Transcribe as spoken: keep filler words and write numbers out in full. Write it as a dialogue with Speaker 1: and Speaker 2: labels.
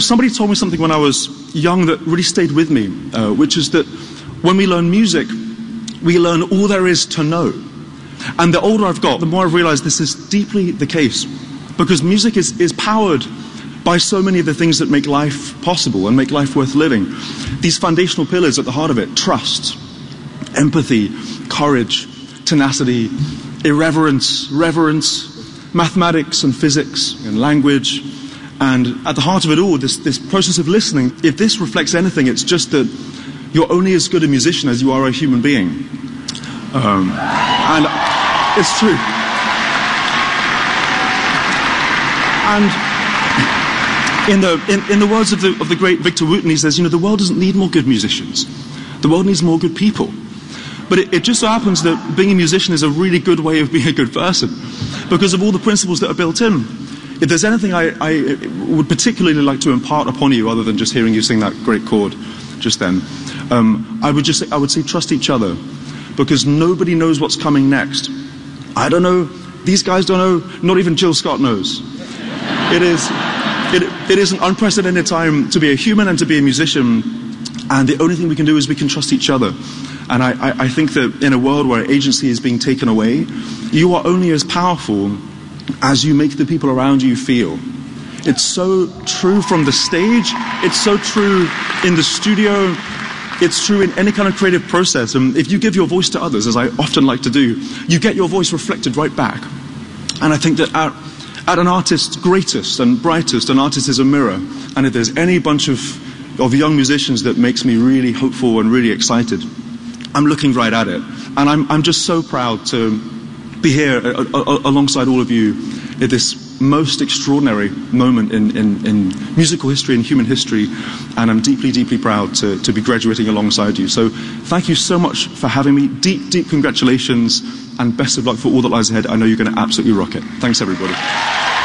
Speaker 1: somebody told me something when I was young that really stayed with me, uh, which is that when we learn music, we learn all there is to know. And the older I've got, the more I've realized this is deeply the case. Because music is, is powered by so many of the things that make life possible and make life worth living. These foundational pillars at the heart of it: trust, empathy, courage, tenacity, irreverence, reverence, mathematics and physics and language. And at the heart of it all, this, this process of listening, if this reflects anything, it's just that you're only as good a musician as you are a human being. Um, and it's true. And in the, in, in the words of the, of the great Victor Wooten, he says, you know, the world doesn't need more good musicians. The world needs more good people. But it, it just so happens that being a musician is a really good way of being a good person because of all the principles that are built in. If there's anything I, I would particularly like to impart upon you, other than just hearing you sing that great chord just then, um, I would just say, I would say trust each other, because nobody knows what's coming next. I don't know. These guys don't know. Not even Jill Scott knows. It is, it, it is an unprecedented time to be a human and to be a musician, and the only thing we can do is we can trust each other. And I, I, I think that in a world where agency is being taken away, you are only as powerful as you make the people around you feel. It's so true from the stage. It's so true in the studio. It's true in any kind of creative process. And if you give your voice to others, as I often like to do, you get your voice reflected right back. And I think that at, at an artist's greatest and brightest, an artist is a mirror. And if there's any bunch of, of young musicians that makes me really hopeful and really excited, I'm looking right at it. And I'm, I'm just so proud to be here a, a, alongside all of you at this most extraordinary moment in, in, in musical history and human history. And I'm deeply, deeply proud to, to be graduating alongside you. So thank you so much for having me. Deep, deep congratulations and best of luck for all that lies ahead. I know you're going to absolutely rock it. Thanks, everybody.